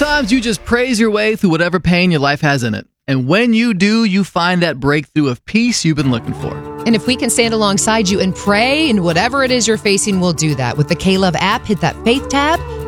Sometimes you just praise your way through whatever pain your life has in it. And when you do, you find that breakthrough of peace you've been looking for. And if we can stand alongside you and pray, and whatever it is you're facing, we'll do that. With the K-Love app, hit that faith tab,